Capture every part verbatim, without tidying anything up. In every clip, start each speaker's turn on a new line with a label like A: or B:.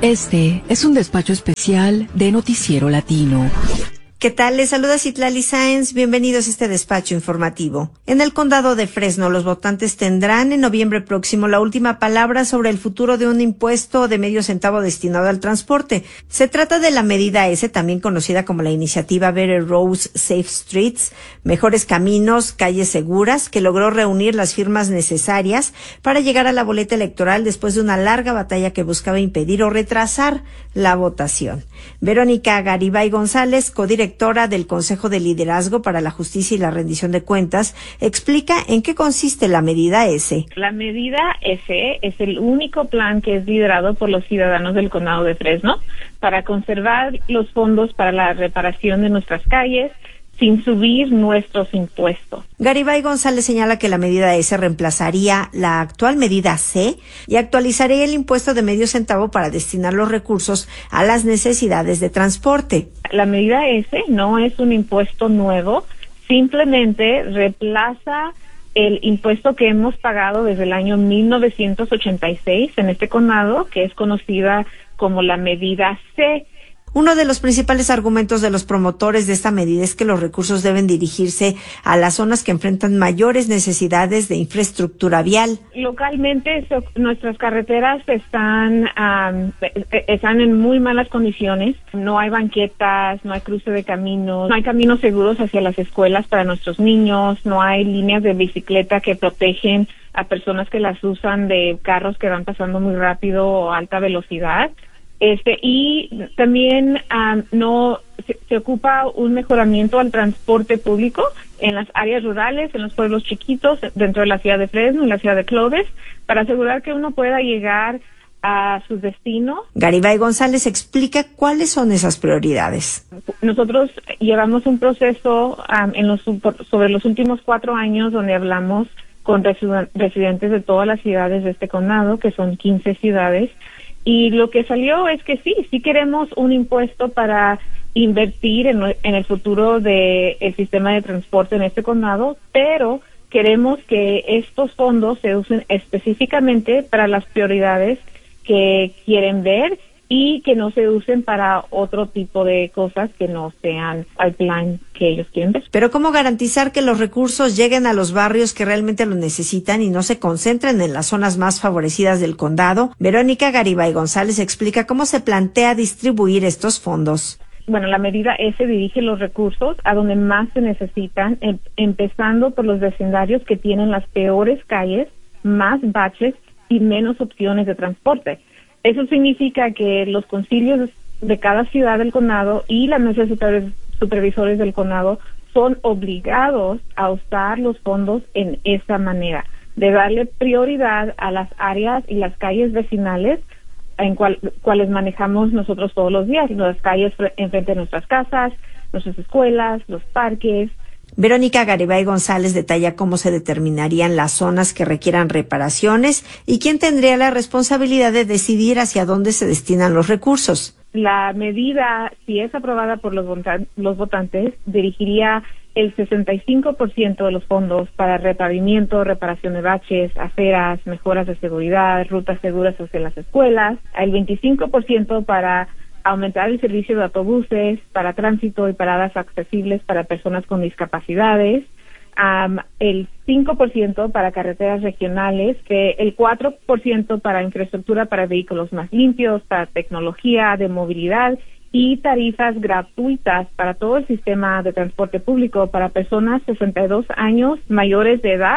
A: Este es un despacho especial de Noticiero Latino.
B: ¿Qué tal? Les saluda Citlali Sáenz. Bienvenidos a este despacho informativo. En el condado de Fresno, los votantes tendrán en noviembre próximo la última palabra sobre el futuro de un impuesto de medio centavo destinado al transporte. Se trata de la medida S, también conocida como la iniciativa Better Roads, Safe Streets, Mejores Caminos, Calles Seguras, que logró reunir las firmas necesarias para llegar a la boleta electoral después de una larga batalla que buscaba impedir o retrasar la votación. Verónica Garibay González, codirectora del Consejo de Liderazgo para la Justicia y la Rendición de Cuentas, explica en qué consiste la medida S.
C: La medida S es el único plan que es liderado por los ciudadanos del condado de Fresno para conservar los fondos para la reparación de nuestras calles sin subir nuestros impuestos.
B: Garibay González señala que la medida S reemplazaría la actual medida C y actualizaría el impuesto de medio centavo para destinar los recursos a las necesidades de transporte.
C: La medida S no es un impuesto nuevo, simplemente reemplaza el impuesto que hemos pagado desde el año mil novecientos ochenta y seis en este condado, que es conocida como la medida C.
B: Uno de los principales argumentos de los promotores de esta medida es que los recursos deben dirigirse a las zonas que enfrentan mayores necesidades de infraestructura vial.
C: Localmente, so, nuestras carreteras están, um, están en muy malas condiciones. No hay banquetas, no hay cruce de caminos, no hay caminos seguros hacia las escuelas para nuestros niños, no hay líneas de bicicleta que protegen a personas que las usan de carros que van pasando muy rápido o a alta velocidad. Este, y también um, no se, se ocupa un mejoramiento al transporte público en las áreas rurales, en los pueblos chiquitos, dentro de la ciudad de Fresno y la ciudad de Clovis, para asegurar que uno pueda llegar a su destino.
B: Garibay González explica cuáles son esas prioridades.
C: Nosotros llevamos un proceso um, en los, sobre los últimos cuatro años donde hablamos con residentes de todas las ciudades de este condado, que son quince ciudades, y lo que salió es que sí, sí queremos un impuesto para invertir en, en el futuro del sistema de transporte en este condado, pero queremos que estos fondos se usen específicamente para las prioridades que quieren ver y que no se usen para otro tipo de cosas que no sean al plan que ellos quieren ver.
B: Pero ¿cómo garantizar que los recursos lleguen a los barrios que realmente lo necesitan y no se concentren en las zonas más favorecidas del condado? Verónica Garibay González explica cómo se plantea distribuir estos fondos.
C: Bueno, la medida S dirige los recursos a donde más se necesitan, em- empezando por los vecindarios que tienen las peores calles, más baches y menos opciones de transporte. Eso significa que los concilios de cada ciudad del condado y las mesas supervisores del condado son obligados a usar los fondos en esa manera, de darle prioridad a las áreas y las calles vecinales en cual, cuales manejamos nosotros todos los días, las calles enfrente de nuestras casas, nuestras escuelas, los parques.
B: Verónica Garibay González detalla cómo se determinarían las zonas que requieran reparaciones y quién tendría la responsabilidad de decidir hacia dónde se destinan los recursos.
C: La medida, si es aprobada por los, votan- los votantes, dirigiría el sesenta y cinco por ciento de los fondos para repavimiento, reparación de baches, aceras, mejoras de seguridad, rutas seguras hacia las escuelas, el veinticinco por ciento para aumentar el servicio de autobuses, para tránsito y paradas accesibles para personas con discapacidades, um, el cinco por ciento para carreteras regionales, que el cuatro por ciento para infraestructura para vehículos más limpios, para tecnología de movilidad y tarifas gratuitas para todo el sistema de transporte público para personas sesenta y dos años mayores de edad,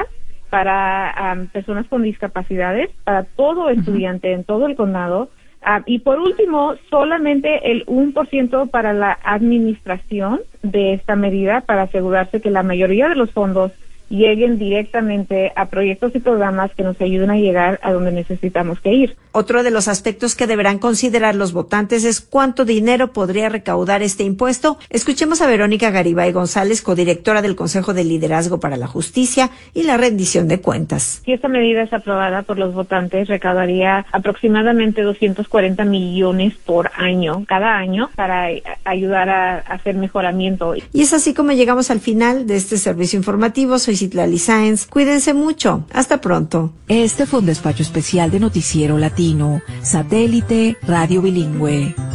C: para um, personas con discapacidades, para todo estudiante en todo el condado. Uh, y por último, solamente el uno por ciento para la administración de esta medida para asegurarse que la mayoría de los fondos lleguen directamente a proyectos y programas que nos ayuden a llegar a donde necesitamos que ir.
B: Otro de los aspectos que deberán considerar los votantes es cuánto dinero podría recaudar este impuesto. Escuchemos a Verónica Garibay González, codirectora del Consejo de Liderazgo para la Justicia y la Rendición de Cuentas.
C: Si esta medida es aprobada por los votantes, recaudaría aproximadamente doscientos cuarenta millones por año, cada año, para ayudar a hacer mejoramiento.
B: Y es así como llegamos al final de este servicio informativo. Soy soy Citlali Sáenz. Cuídense mucho. Hasta pronto.
A: Este fue un despacho especial de Noticiero Latino, Satélite Radio Bilingüe.